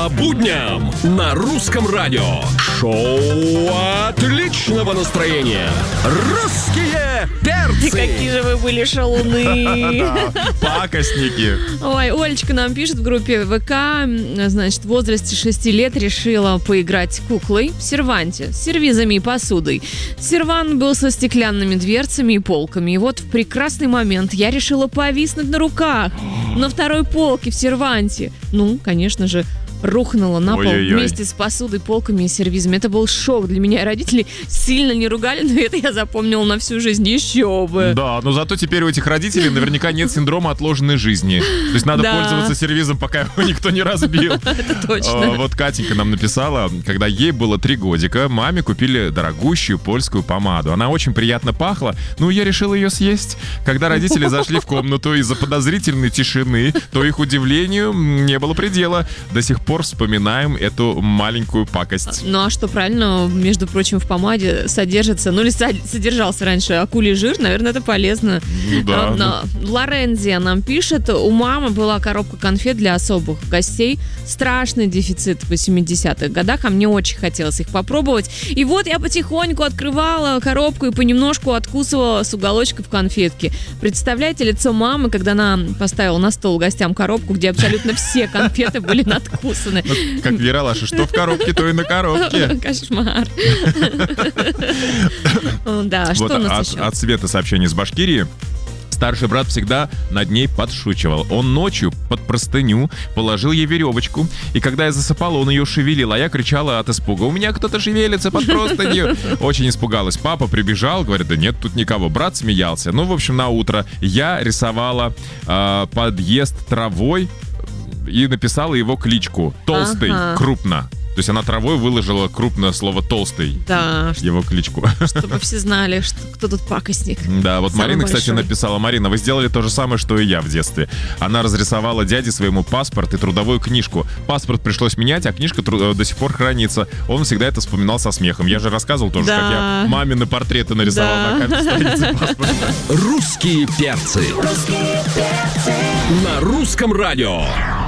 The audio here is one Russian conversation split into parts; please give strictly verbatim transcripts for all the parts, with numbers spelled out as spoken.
будням на русском радио. Шоу отличного настроения. Русские перцы. Какие же вы были шалуны. Пакостники. Ой, Олечка нам пишет в группе ВК, значит, в возрасте шести лет решила поиграть куклой в серванте с сервизами и посудой. Сервант был со стеклянными дверцами и полками. И вот в прекрасный момент я решила повиснуть на руках на второй полке в серванте. Ну, конечно же, рухнула на пол Ой-ой-ой. вместе с посудой, полками и сервизами. Это был шок для меня. Родители сильно не ругали, но это я запомнила на всю жизнь. Еще бы. Да, но зато теперь у этих родителей наверняка нет синдрома отложенной жизни. То есть надо Да. пользоваться сервизом, пока его никто не разбил. Это точно. А, Вот Катенька нам написала, когда ей было три годика, маме купили дорогущую польскую помаду. Она очень приятно пахла, ну я решил ее съесть. Когда родители зашли в комнату из-за подозрительной тишины, то их удивлению не было предела. До сих пор вспоминаем эту маленькую пакость. Ну а что правильно, между прочим, в помаде содержится, ну или со- содержался раньше акулий жир, наверное, это полезно. Ну да. А, но Лорензия нам пишет, у мамы была коробка конфет для особых гостей. Страшный дефицит в восьмидесятых годах, а мне очень хотелось их попробовать. И вот я потихоньку открывала коробку и понемножку откусывала с уголочков конфетки. Представляете лицо мамы, когда она поставила на стол гостям коробку, где абсолютно все конфеты были надкусаны. Ну, как в Ералаше, что в коробке, то и на коробке. Кошмар. Да, что Вот у нас от, еще? от Светы сообщение из Башкирии. Старший брат всегда над ней подшучивал. Он ночью под простыню положил ей веревочку, и когда я засыпала, он ее шевелил, а я кричала от испуга: «У меня кто-то шевелится под простынью!» Очень испугалась. Папа прибежал, говорит: «Да нет тут никого». Брат смеялся. Ну, в общем, на утро я рисовала э, подъезд травой и написала его кличку. Толстый, Ага. крупно. То есть она травой выложила крупное слово «толстый», Да, его кличку. чтобы все знали, что кто тут пакостник. Да, вот Самый Марина, кстати, большой. написала: «Марина, вы сделали то же самое, что и я в детстве». Она разрисовала дяде своему паспорт и трудовую книжку. Паспорт пришлось менять, а книжка тру- до сих пор хранится. Он всегда это вспоминал со смехом. Я же рассказывал тоже, Да. как я мамины портреты нарисовал Да. на каждой странице паспорта. Русские перцы. На русском радио.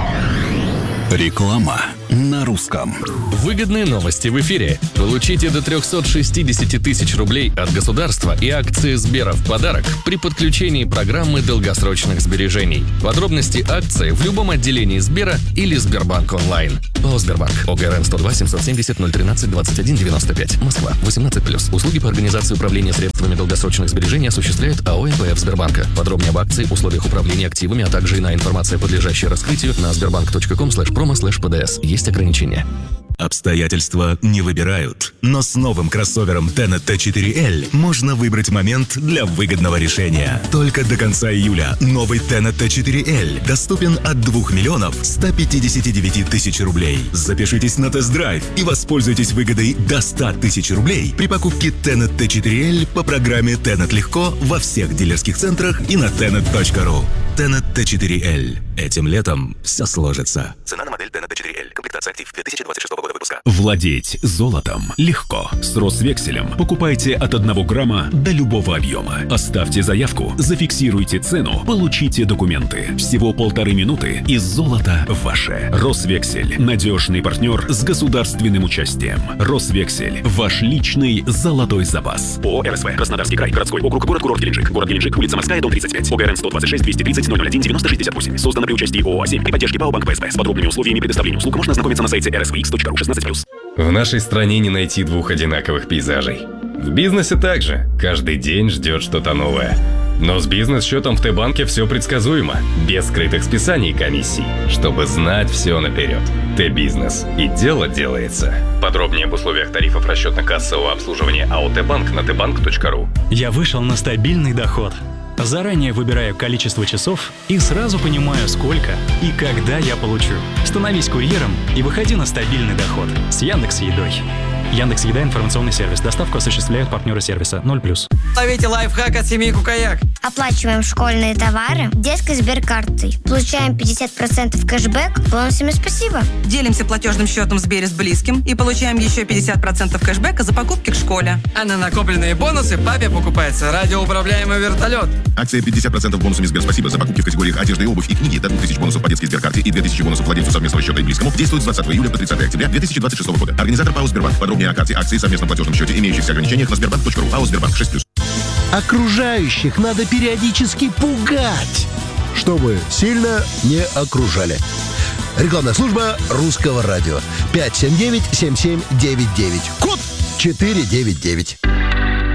Реклама на русском. Выгодные новости в эфире. Получите до триста шестьдесят тысяч рублей от государства и акции Сбера в подарок при подключении программы долгосрочных сбережений. Подробности акции в любом отделении Сбера или Сбербанк онлайн. ООО «Сбербанк». ОГРН сто два семьсот семьдесят ноль тринадцать двадцать один девяносто пять. Москва. восемнадцать плюс. Услуги по организации управления средствами долгосрочных сбережений осуществляет АО «эн пэ эф Сбербанка». Подробнее об акции, условиях управления активами, а также иная информация, подлежащая раскрытию, на сбербанк точка ком слэш промо слэш пэ дэ эс. Есть ограничения. Обстоятельства не выбирают, но с новым кроссовером Tenet ти четыре эл можно выбрать момент для выгодного решения. Только до конца июля новый Tenet ти четыре эл доступен от двух миллионов ста пятидесяти девяти тысяч рублей. Запишитесь на тест-драйв и воспользуйтесь выгодой до ста тысяч рублей при покупке Tenet ти четыре эл по программе Tenet Легко во всех дилерских центрах и на tenet точка ру. Tenet ти четыре эл. Этим летом все сложится. Цена на модель Tenet ти четыре эл. Комплектация актив две тысячи двадцать шестого года выпуска. Владеть золотом легко. С Росвекселем покупайте от одного грамма до любого объема. Оставьте заявку, зафиксируйте цену, получите документы. Всего полторы минуты, и золото ваше. Росвексель – надежный партнер с государственным участием. Росвексель – ваш личный золотой запас. ООО эр эс вэ. Краснодарский край. Городской округ. Город-курорт Геленджик. Город Геленджик. Улица Морская, дом тридцать пять. ОГРН сто двадцать шесть двести тридцать ноль ноль один девяносто шестьдесят восемь. Создано при участии ООО «А семь» при поддержке ПАО «Банк пэ эс бэ». С подробными условиями предоставления услуг можно ознакомиться на сайте эр эс вэ икс точка ру шестнадцать плюс. В нашей стране не найти двух одинаковых пейзажей. В бизнесе также. Каждый день ждет что-то новое. Но с бизнес-счетом в Т-банке все предсказуемо, без скрытых списаний и комиссий, чтобы знать все наперед. Т-бизнес. И дело делается. Подробнее об условиях тарифов расчетно-кассового обслуживания АО «Т-банк» на тэ банк точка ру. Я вышел на стабильный доход. Заранее выбираю количество часов и сразу понимаю, сколько и когда я получу. Становись курьером и выходи на стабильный доход с Яндекс.Едой. Яндекс.Еда — информационный сервис. Доставку осуществляют партнеры сервиса ноль плюс. Ловите лайфхак от семьи Кукаяк. Оплачиваем школьные товары детской сберкартой. Получаем пятьдесят процентов кэшбэк бонусами «Спасибо». Делимся платежным счетом в Сбере с близким и получаем еще пятьдесят процентов кэшбэка за покупки к школе. А на накопленные бонусы папе покупается радиоуправляемый вертолет. Акция пятьдесят процентов бонусами Сбер «Спасибо» за покупки в категориях одежда и обувь и книги до двух тысяч бонусов по детской сберкарте и две тысячи бонусов владельцу совместного счета и близкому действует с двадцатого июля по тридцатое октября две тысячи двадцать шестого года. Организатор ПАО «Сбербанк». Подробнее о карте акции, совместном платежном счете, имеющихся ограничениях на сбербанк точка ру. ПАО «Сбербанк» шесть плюс. Окружающих надо периодически пугать, чтобы сильно не окружали. Рекламная служба Русского радио. пять семь девять семь семь девять девять. Код четыре девять девять.